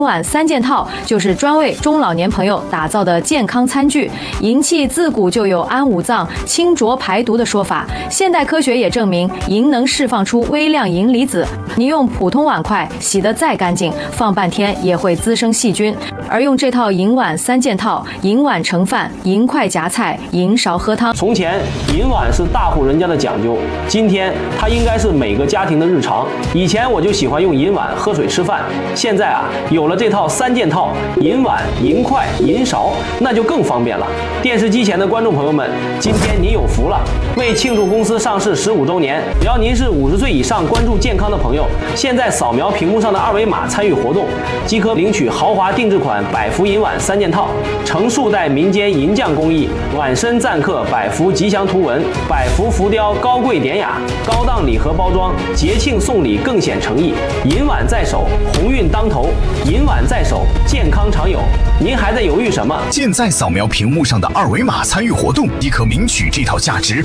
碗3件套就是专为中老年朋友打造的健康餐具。银器自古就有安五脏、清浊排毒的说法，现代科学也证明银能释放出微量银离子。你用普通碗筷洗得再干净，放半天也会滋生细菌。而用这套银碗3件套，银碗盛饭，银筷夹菜，银勺喝汤。 从前银碗是大户人家的讲究，今天它应该是每个家庭的日常。以前我就喜欢用银碗喝水吃饭，现在有了这套3件套，银碗、银筷、银勺，那就更方便了。电视机前的观众朋友们，今天您有福了！为庆祝公司上市15周年，只要您是50岁以上关注健康的朋友，现在扫描屏幕上的2维码参与活动，即可领取豪华定制款百福银碗3件套，成数代民间银匠工艺，碗身錾刻百福吉祥图文，百福浮雕高贵典雅，高档礼盒包装，节庆送礼更显诚意。银碗在手，鸿运当头；银碗在手，健康常有。您还在犹豫什么？ 现在扫描屏幕上的2维码参与活动，即可领取这套价值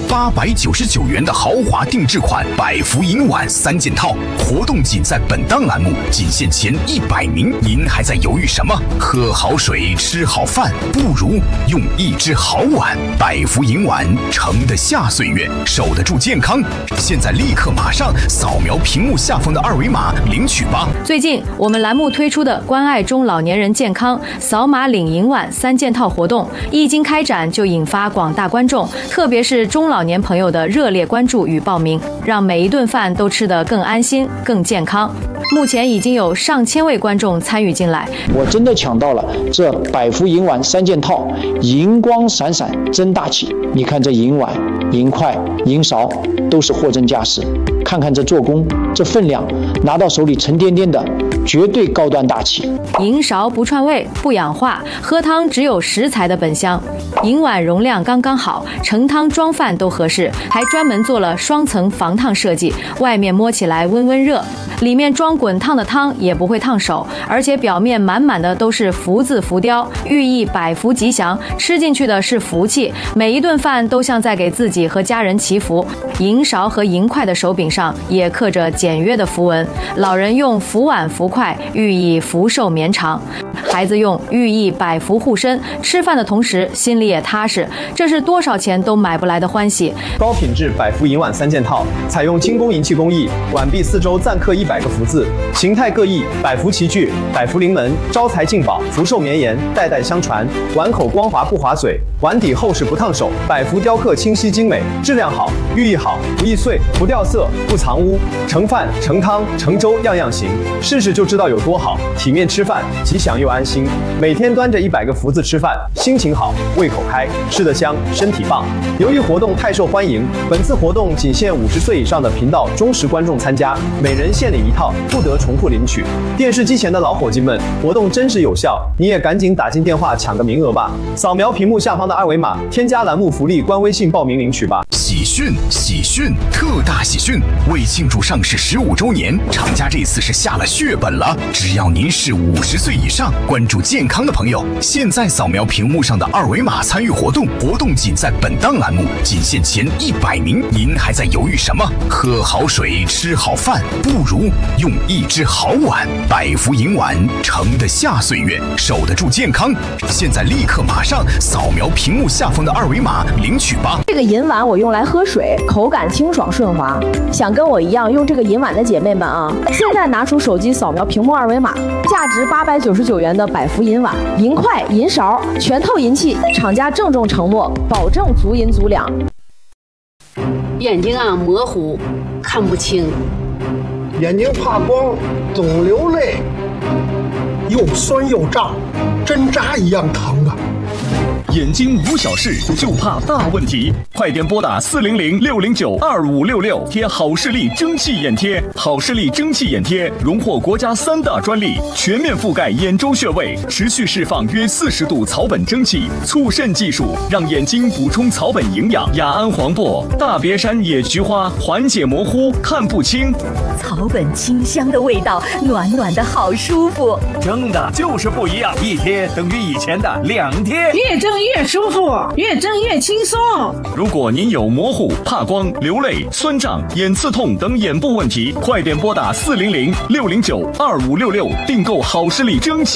899元的豪华定制款百福银碗3件套。活动仅在本档栏目，仅限前100名。您还在犹豫什么？喝好水，吃好饭，不如用一只好碗。百福银碗盛得下岁月，守得住健康。现在立刻马上扫描屏幕下方的2维码领取吧。 最近我们栏目推出的关爱中老年人健康扫码领银碗3件套活动，一经开展就引发广大观众，特别是中老年朋友的热烈关注与报名，让每一顿饭都吃得更安心、更健康。目前已经有上千位观众参与进来。 我真的抢到了这百福银碗3件套，银光闪闪真大气。你看这银碗、银筷、银勺都是货真价实，看看这做工，这分量，拿到手里沉甸甸的，绝对高端大气。 银勺不串味不氧化，喝汤只有食材的本香。银碗容量刚刚好，盛汤装饭都合适，还专门做了双层防烫设计，外面摸起来温温热，里面装滚烫的汤也不会烫手，而且表面满满的都是福字浮雕，寓意百福吉祥，吃进去的是福气，每一顿饭都像在给自己和家人祈福。银勺和银筷的手柄上也刻着简约的符文，老人用福碗福筷，寓意福寿绵长；孩子用寓意百福护身，吃饭的同时心里也踏实，这是多少钱都买不来的欢喜。 高品质百福银碗3件套，采用精工银器工艺，碗壁4周錾刻100个福字，形态各异，百福齐聚，百福临门，招财进宝，福寿绵延，代代相传。碗口光滑不划嘴，碗底厚实不烫手，百福雕刻清晰精美，质量好，寓意好，不易碎，不掉色，不藏污。盛饭、盛汤、盛粥样样行，试试就知道有多好。体面吃饭，吉祥又安心。每天端着100个福字吃饭，心情好，胃口开，吃得香，身体棒。由于活动太受欢迎，本次活动仅限50岁以上的频道忠实观众参加，每人限领1套，不得重复领取。电视机前的老伙计们，活动真实有效，你也赶紧打进电话抢个名额吧！扫描屏幕下方的2维码，添加栏目福利官微信报名领取吧。 喜讯！喜讯！特大喜讯！为庆祝上市15周年，厂家这次是下了血本了。只要您是50岁以上、关注健康的朋友，现在扫描屏幕上的2维码参与活动，活动仅在本档栏目，仅限前100名。您还在犹豫什么？喝好水，吃好饭，不如用一只好碗。百福银碗盛得下岁月，守得住健康。现在立刻马上扫描屏幕下方的2维码领取吧。 这个银碗我用来喝水，口感清爽顺滑。想跟我一样用这个银碗的姐妹们啊，现在拿出手机扫描屏幕2维码，价值899元的百福银碗、银筷、银勺，全套银器，厂家郑重承诺，保证足银足两。 眼睛模糊，看不清， 眼睛怕光，总流泪，又酸又胀，针扎一样疼啊！ 眼睛无小事，就怕大问题。快点拨打400-609-2566，贴好视力蒸汽眼贴。好视力蒸汽眼贴荣获国家3大专利，全面覆盖眼周穴位，持续释放约40度草本蒸汽，促渗技术让眼睛补充草本营养。雅安黄柏、大别山野菊花缓解模糊看不清， 草本清香的味道，暖暖的好舒服。 蒸的就是不一样，1贴等于以前的2贴， 越蒸越舒服，越蒸越轻松。 如果您有模糊、怕光、流泪、酸胀、眼刺痛等眼部问题，快点拨打400-609-2566订购好视力蒸汽